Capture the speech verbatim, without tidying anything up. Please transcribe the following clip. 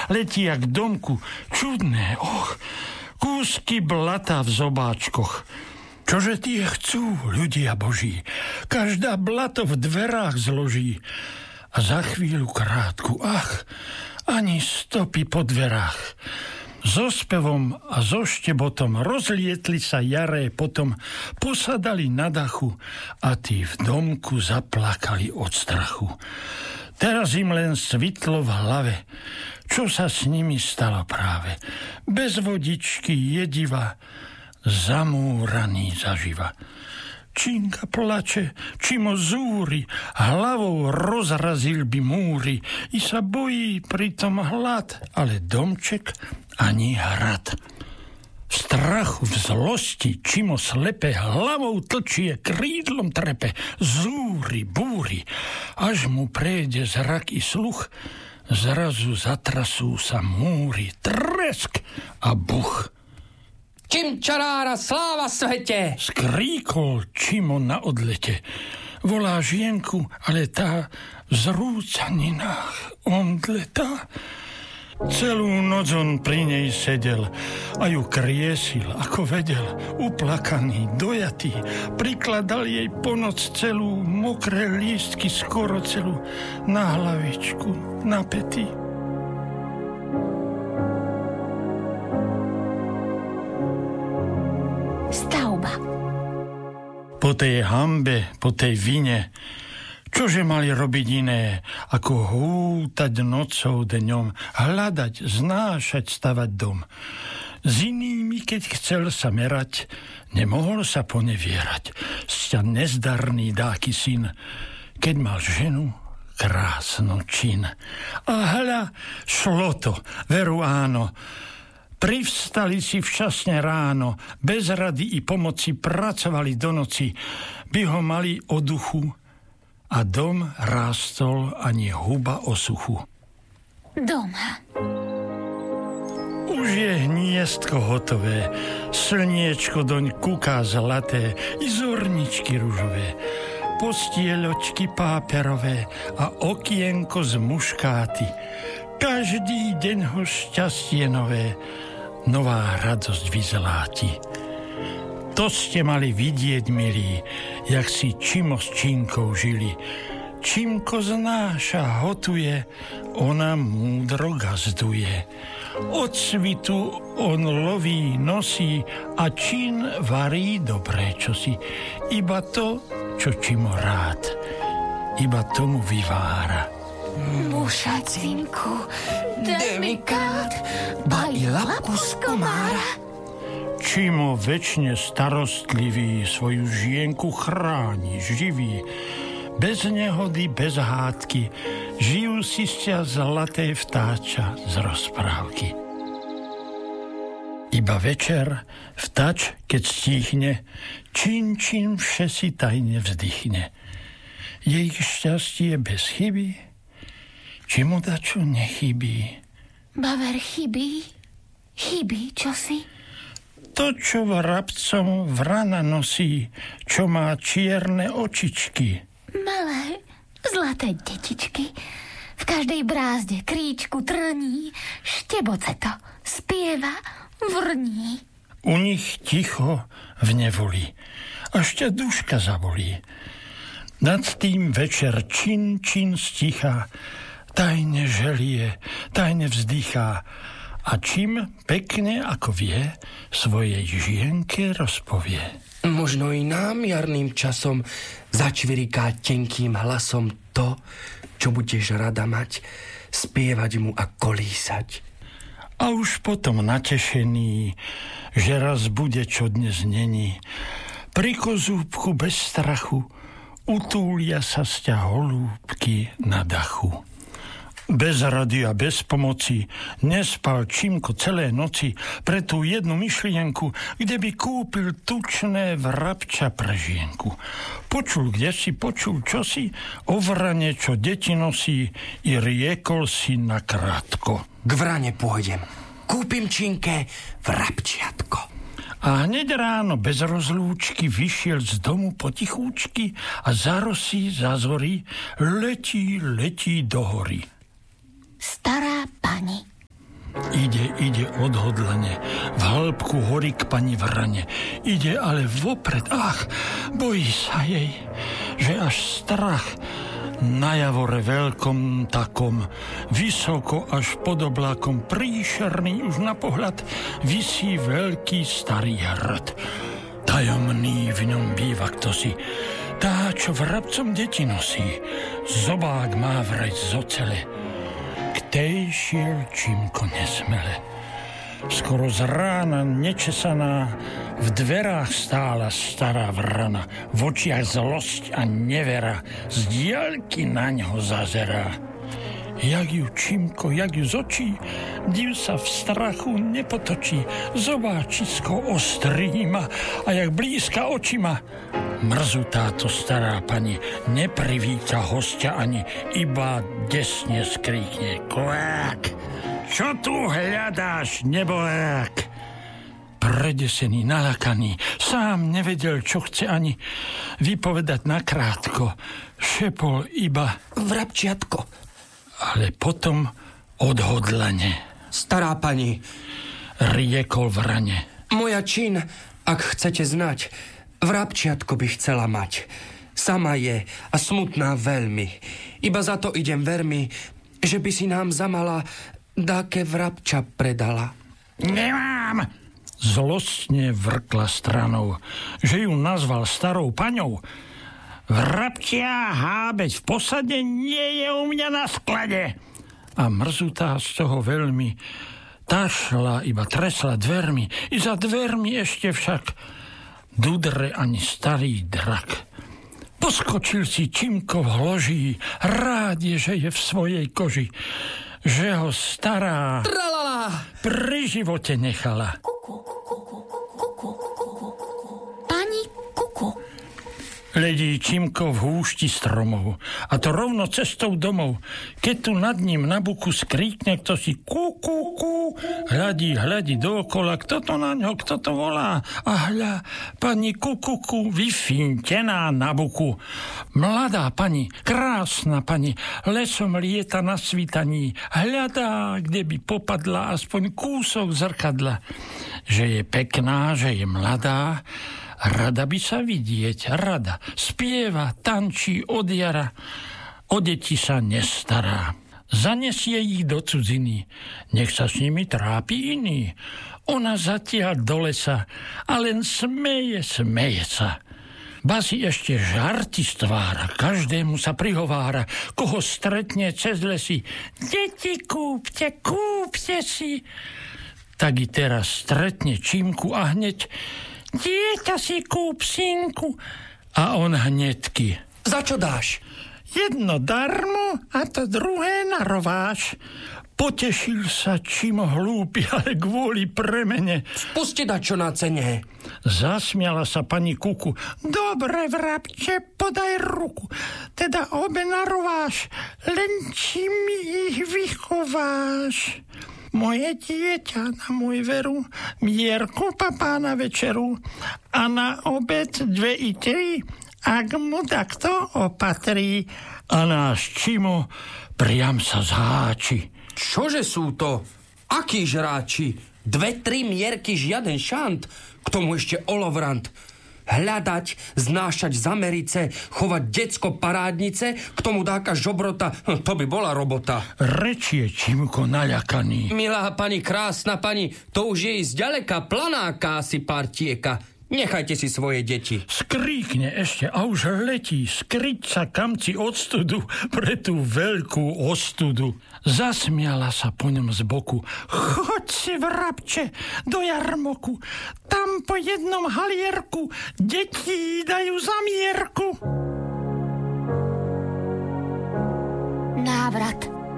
letia k domku. Čudné, och, kúsky blata v zobáčkoch. Čože tie chcú, ľudia boží? Každá blato v dverách zloží. A za chvíľu krátku, ach, ani stopy po dverách. So spevom a so štebotom rozlietli sa jaré, potom posadali na dachu a tí v domku zaplakali od strachu. Teraz im len svitlo v hlave, čo sa s nimi stalo práve. Bez vodičky jediva, zamúraný zaživa. Činka plače, Čimo zúri, hlavou rozrazil by múry i sa bojí pritom hlad, ale domček ani hrad. V strachu, v zlosti Čimo slepe, hlavou tlčie, krídlom trepe, zúri, búri, až mu prejde zrak i sluch, zrazu zatrasú sa múry, tresk a buch. Čimčarára, sláva svete! Skríkol Čimo na odlete. Volá žienku, ale tá v zrúcaninách omdletá. Celú noc on pri nej sedel a ju kriesil, ako vedel. Uplakaný, dojatý, prikladal jej po noc celú mokré lístky skoro celú na hlavičku, na pety. Stavba. Po tej hanbe, po tej vine, čože mali robiť iné, ako hútať nocou dňom, hľadať, znášať, stavať dom. S inými, keď chcel sa merať, nemohol sa ponevierať. Sťa nezdarný dáky syn, keď mal ženu, krásnu čin. A hľa, šlo to, veru áno. Privstali si včasne ráno, bez rady i pomoci pracovali do noci, by ho mali o duchu a dom rástol ani huba o suchu. Doma. Už je hniezdko hotové, slniečko doň kúká zlaté i zorničky ružové, postieľočky páperové a okienko z muškáty. Každý deň ho šťastie nové, nová radosť vyzláti. To ste mali vidieť, milí, jak si Čimo s Činkou žili. Čimko znáša, hotuje, ona múdro gazduje. Od svitu on loví, nosí a Čin varí dobré čosi. Iba to, čo Čimo rád, iba tomu vyvára. Mušacinku, demikát, ba i labku z komára. Čimo večne starostlivý svoju žienku chráni, živí. Bez nehody, bez hádky, žijú si sťa zlaté vtáča z rozprávky. Iba večer, vtač, keď stíchne, Čin, Čin vše si tajne vzdychne. Jej šťastie bez chyby, či mu dačo nechybí? Baver chybí? Chybí čosi? To, čo vrabcom vrana nosí, čo má čierne očičky. Malé, zlaté detičky. V každej brázde kríčku trní, šteboce to, spieva, vrní. U nich ticho v nevoli, až ťa duška zabolí. Nad tým večer Čin, Čin sticha, tajne želie, tajne vzdychá a čím pekne, ako vie, svojej žienke rozpovie. Možno i nám jarným časom začviriká tenkým hlasom to, čo budeš rada mať, spievať mu a kolísať. A už potom natešený, že raz bude, čo dnes není, pri kozúbku bez strachu utúlia sa sťa holúbky na dachu. Bez rady a bez pomoci nespal Čimko celé noci pre tú jednu myšlienku, kde by kúpil tučné vrabča pre žienku. Počul, kde si počul čosi o vrane, čo deti nosí, i riekol si nakrátko. K vrane pôjdem, kúpim Činke vrabčiatko. A hneď ráno bez rozlúčky vyšiel z domu potichúčky a za rosy, za zory letí, letí do hory. Stará pani. Ide, ide odhodlane, v hĺbku hory k pani Vrane. Ide ale vopred, ach, bojí sa jej, že až strach. Na javore veľkom takom, vysoko až pod oblákom, príšerný už na pohľad, visí veľký starý hrad. Tajomný v ňom býva ktosi, tá, čo vrabcom deti nosí, zobák má vraj z ocele. K tej šiel Čimko nesmele. Skoro z rána nečesaná v dverách stála stará vrana, v očiach zlosť a nevera, z diaľky na ňo zazerá. Jak ju Čimko, jak ju z očí, div sa v strachu nepotočí, zobáčisko ostrý ma a jak blízka očima. Mrzu táto stará pani, neprivíta hostia ani, iba desne skríkne kvák. Čo tu hľadáš, nebolák? Predesený, nalakaný, sám nevedel, čo chce ani vypovedať nakrátko. Šepol iba Vrabčiatko. Ale potom odhodlane. Stará pani, riekol Vrane. Moja čin, ak chcete znať, vrabčiatko by chcela mať. Sama je a smutná veľmi. Iba za to idem veľmi, že by si nám zamala dáke vrabča predala. Nemám! Zlostne vrkla stranou, že ju nazval starou paňou. Vrabčia hábeť v posade nie je u mňa na sklade. A mrzutá z toho veľmi, tá šla, iba tresla dvermi, i za dvermi ešte však dudre ani starý drak. Poskočil si Čimko v hloží, rád je, že je v svojej koži, že ho stará Tralala! pri živote nechala. Pani Kuku. Ledí Čimko v húšti stromov, a to rovno cestou domov. Keď tu nad ním na buku skríkne kto si ku, ku, ku, hľadí, hľadí dookola, kto to na ňo, kto to volá. A hľa, pani Kukuku, vyfintená na buku. Mladá pani, krásna pani, lesom lieta na svítaní, hľadá, kde by popadla aspoň kúsok zrkadla. Že je pekná, že je mladá, rada by sa vidieť, rada. Spieva, tančí od jara, o deti sa nestará. Zanesie ich do cudziny, nech sa s nimi trápi iný. Ona zatiaľ do lesa a len smeje, smeje sa. Ba si ešte žarty stvára, každému sa prihovára, koho stretne cez lesy. Deti, kúpte, kúpte si. Tak i teraz stretne Čimku a hneď dieťa si kúp, synku. A on hnedky. Za čo dáš? Jedno darmo a to druhé narováš. Potešil sa Čimo hlúpi, ale kvôli premene. Pusti dať čo na cene. Zasmiala sa pani Kuku. Dobre, vrabče, podaj ruku. Teda obe narováš, len či mi ich vychováš. Moje dieťa na môj veru, mierku papá na večeru a na obed dve i tri, ak mu takto opatrí. A náš Čimo priam sa zháči. Čože sú to? Akí žráči? Dve, tri mierky, žiaden šant. K tomu ešte olovrant. Hľadať, znášať zamerice, chovať decko parádnice, k tomu dáka žobrota, to by bola robota. Rečie Čimko naľakaný. Milá pani, krásna pani, to už je i zďaleka planáka asi partieka. Nechajte si svoje deti. Skríkne ešte a už letí, skryť sa kamci od studu pre tú veľkú ostudu. Zasmiala sa po ňom z boku. Choď si, vrabče, do jarmoku, tam po jednom halierku deti dajú za mierku. Návrat.